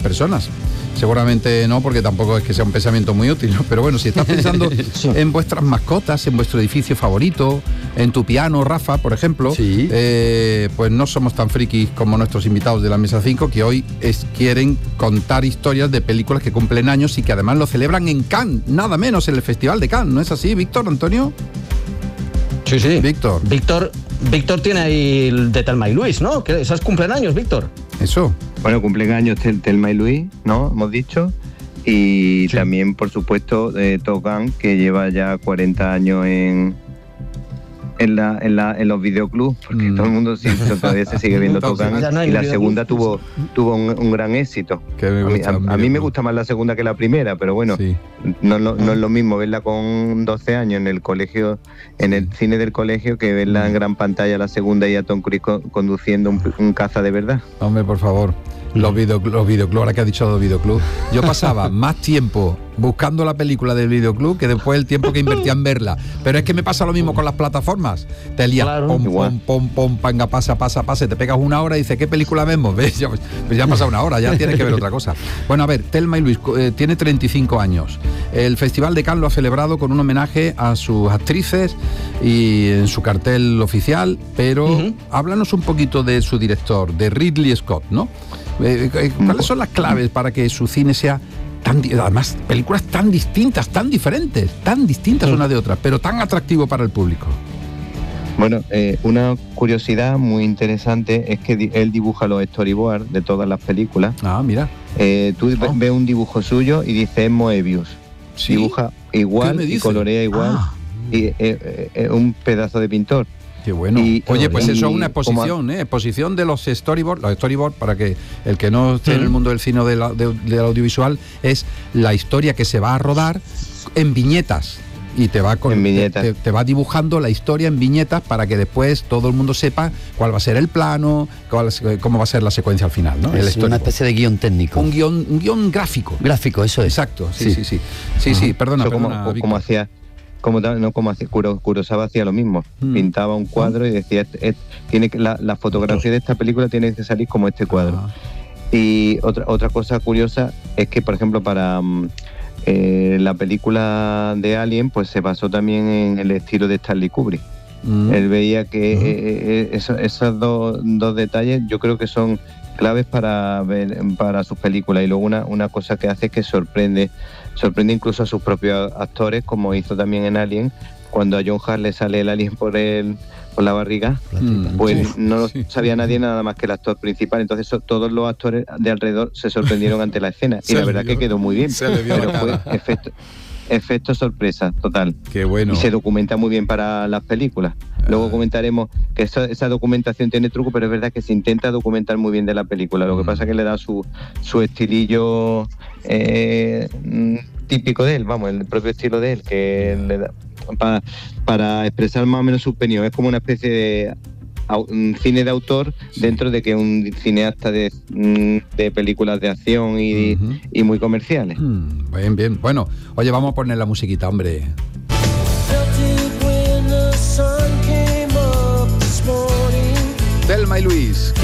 personas. Seguramente no, porque tampoco es que sea un pensamiento muy útil, ¿no? Pero bueno, si estás pensando en vuestras mascotas, en vuestro edificio favorito, en tu piano, Rafa, por ejemplo, Sí. Pues no somos tan frikis como nuestros invitados de la Mesa 5, que hoy quieren contar historias de películas que cumplen años y que además lo celebran en Cannes, nada menos en el Festival de Cannes, ¿no es así, Víctor, Antonio? Sí. Víctor. Víctor tiene ahí el de Thelma y Luis, ¿no? ¿Esas cumplen años, Víctor? Eso. Bueno, cumplen años Thelma y Luis, ¿no? Hemos dicho. Y también, por supuesto, Top Gun, que lleva ya 40 años en los videoclubs, porque todo el mundo todavía se sigue viendo Top Gun. Y la segunda tuvo un gran éxito. A mí me gusta más la segunda que la primera, pero bueno, no es lo mismo verla con 12 años en el colegio, en el cine del colegio, que verla en gran pantalla la segunda y a Tom Cruise conduciendo un caza de verdad. Hombre, por favor. Los videoclubs, ahora que ha dicho los videoclubs, yo pasaba más tiempo buscando la película del videoclub que después el tiempo que invertía en verla. Pero es que me pasa lo mismo con las plataformas. Te lías, pom, panga, pasa, te pegas una hora y dices, ¿qué película vemos? ¿Ves? Ya ha pasado una hora, ya tienes que ver otra cosa. Bueno, a ver, Thelma y Luis tiene 35 años. El Festival de Cannes lo ha celebrado con un homenaje a sus actrices y en su cartel oficial, pero háblanos un poquito de su director, de Ridley Scott, ¿no? ¿Cuáles son las claves para que su cine sea además películas tan distintas, tan diferentes, una de otras, pero tan atractivo para el público? Bueno, una curiosidad muy interesante es que él dibuja los storyboards de todas las películas. Ah, mira. Tú ves un dibujo suyo y dices Moebius. ¿Sí? Dibuja igual y colorea igual. Y un pedazo de pintor. Qué bueno. Oye, pues eso es una exposición, exposición de los storyboards. Los storyboards, para que el que no esté en el mundo del cine o del audiovisual, es la historia que se va a rodar en viñetas. Y te va dibujando la historia en viñetas para que después todo el mundo sepa cuál va a ser el plano, cómo va a ser la secuencia al final, ¿no? Es una especie de guión técnico. Un guión gráfico. Gráfico, eso es. Exacto, sí. Perdona. Como hacía Kurosawa hacía lo mismo. Pintaba un cuadro y decía, la fotografía de esta película tiene que salir como este cuadro. Y otra cosa curiosa es que, por ejemplo, para la película de Alien, pues se basó también en el estilo de Stanley Kubrick. Él veía que esos dos detalles yo creo que son claves para sus películas. Y luego una cosa que hace es que sorprende incluso a sus propios actores, como hizo también en Alien, cuando a John Hurt le sale el alien por la barriga, pues no lo sabía nadie nada más que el actor principal. Entonces todos los actores de alrededor se sorprendieron ante la escena y la verdad que quedó muy bien, pero fue efecto sorpresa total. Qué bueno. Y se documenta muy bien para las películas. Luego comentaremos que esa documentación tiene truco, pero es verdad que se intenta documentar muy bien de la película. Lo que pasa es que le da su estilillo típico de él, el propio estilo de él, que le da para expresar más o menos su opinión. Es como una especie de un cine de autor dentro de que un cineasta de películas de acción y muy comerciales. Bien. Bueno, oye, vamos a poner la musiquita, hombre. Thelma y Luis.